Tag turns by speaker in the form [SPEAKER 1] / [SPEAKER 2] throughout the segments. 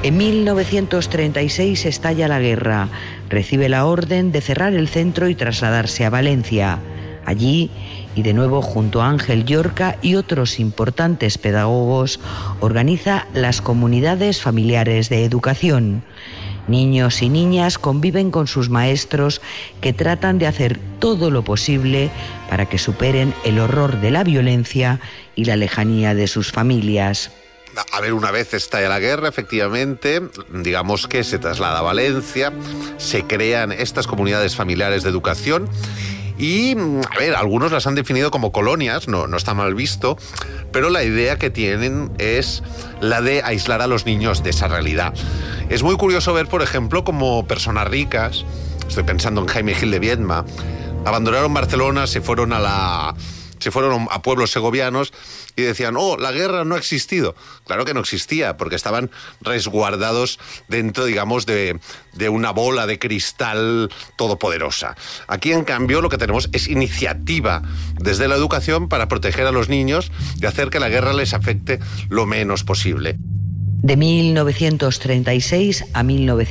[SPEAKER 1] En 1936 estalla la guerra. Recibe la orden de cerrar el centro y trasladarse a Valencia. Allí, y de nuevo junto a Ángel Llorca y otros importantes pedagogos, organiza las comunidades familiares de educación. Niños y niñas conviven con sus maestros que tratan de hacer todo lo posible para que superen el horror de la violencia y la lejanía de sus familias.
[SPEAKER 2] A ver, una vez estalla la guerra, efectivamente, digamos que se traslada a Valencia, se crean estas comunidades familiares de educación y, a ver, algunos las han definido como colonias, no está mal visto, pero la idea que tienen es la de aislar a los niños de esa realidad. Es muy curioso ver, por ejemplo, como personas ricas, estoy pensando en Jaime Gil de Viedma, abandonaron Barcelona, se fueron a pueblos segovianos y decían, la guerra no ha existido. Claro que no existía, porque estaban resguardados dentro, digamos, de una bola de cristal todopoderosa. Aquí, en cambio, lo que tenemos es iniciativa desde la educación para proteger a los niños y hacer que la guerra les afecte lo menos posible.
[SPEAKER 1] De 1936 a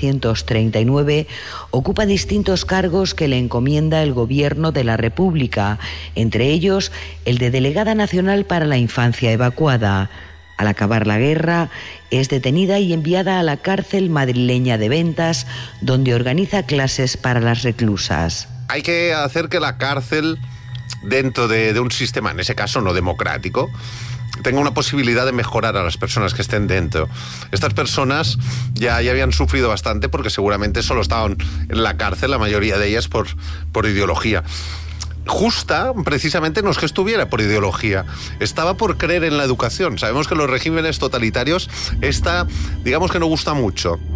[SPEAKER 1] 1939 ocupa distintos cargos que le encomienda el Gobierno de la República, entre ellos el de Delegada Nacional para la Infancia Evacuada. Al acabar la guerra, es detenida y enviada a la cárcel madrileña de Ventas, donde organiza clases para las reclusas.
[SPEAKER 2] Hay que hacer que la cárcel, dentro de un sistema, en ese caso no democrático, tenga una posibilidad de mejorar a las personas que estén dentro. Estas personas ya habían sufrido bastante porque seguramente solo estaban en la cárcel, la mayoría de ellas por ideología. Justa, precisamente, no es que estuviera por ideología, estaba por creer en la educación. Sabemos que los regímenes totalitarios, digamos que no gusta mucho.